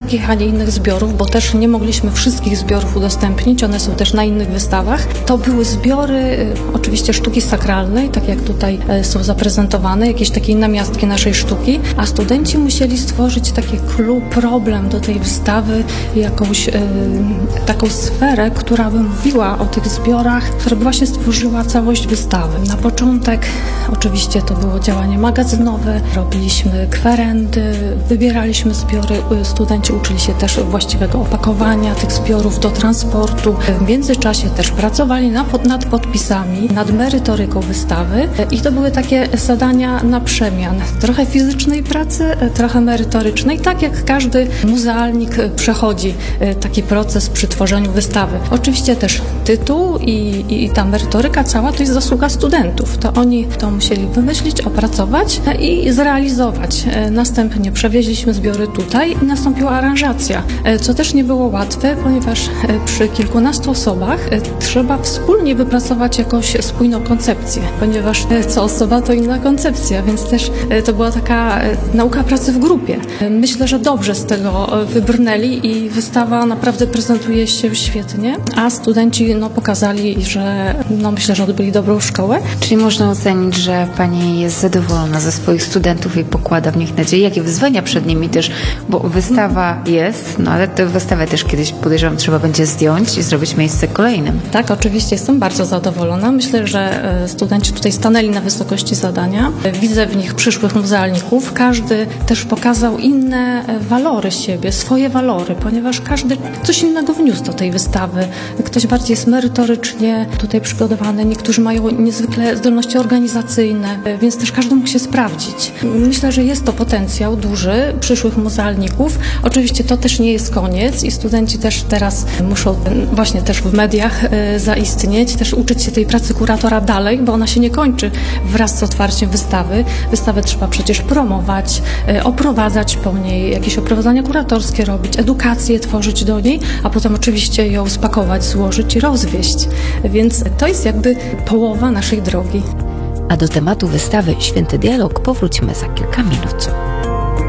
takich, a nie innych zbiorów, bo też nie mogliśmy wszystkich zbiorów udostępnić, one są też na innych wystawach. To były zbiory oczywiście sztuki sakralnej, tak jak tutaj są zaprezentowane, jakieś takie namiastki naszej sztuki, a studenci musieli stworzyć taki problem do tej wystawy, jakąś taką sferę, która by mówiła o tych zbiorach, która by właśnie stworzyła całość wystawy. Na początek oczywiście to było działanie magazynowe, robiliśmy kwerendy, wybieraliśmy zbiory, studenci uczyli się też właściwego opakowania tych zbiorów do transportu. W międzyczasie też pracowali nad podpisami, nad merytoryką wystawy i to były takie zadania na przemian. Trochę fizycznej pracy, trochę merytorycznej, tak jak każdy muzealnik przechodzi taki proces przy tworzeniu wystawy. Oczywiście też tytuł i ta merytoryka cała to jest zasługa studentów. To oni to musieli wymyślić, opracować i zrealizować. Następnie przewieźliśmy zbiory tutaj i nastąpiła aranżacja, co też nie było łatwe, ponieważ przy kilkunastu osobach trzeba wspólnie wypracować jakąś spójną koncepcję, ponieważ co osoba to inna koncepcja, więc też to była taka nauka pracy w grupie. Myślę, że dobrze z tego wybrnęli i wystawa naprawdę prezentuje się świetnie, a studenci pokazali, że myślę, że odbyli dobrą szkołę. Czyli można ocenić, że Pani jest zadowolona ze swoich studentów i pokłada w nich nadzieję. Jakie wyzwania przed nimi też, bo wystawa jest, ale tę wystawę też kiedyś podejrzewam trzeba będzie zdjąć i zrobić miejsce kolejnym. Tak, oczywiście jestem bardzo zadowolona. Myślę, że studenci tutaj stanęli na wysokości zadania. Widzę w nich przyszłych muzealników. Każdy też pokazał inne walory siebie, swoje walory, ponieważ każdy coś innego wniósł do tej wystawy. Ktoś bardziej jest merytorycznie tutaj przygotowany, niektórzy mają niezwykle zdolności organizacyjne, więc też każdy mógł się sprawdzić. Myślę, że jest to potencjał duży przyszłych muzealników. Oczywiście to też nie jest koniec i studenci też teraz muszą właśnie też w mediach zaistnieć, też uczyć się tej pracy kuratora dalej, bo ona się nie kończy wraz z otwarciem wystawy. Wystawę trzeba przecież promować, oprowadzać po niej, jakieś oprowadzania kuratorskie robić, edukację tworzyć do niej, a potem oczywiście ją spakować, złożyć i rozwieść. Więc to jest jakby połowa naszej drogi. A do tematu wystawy Święty Dialog powrócimy za kilka minut.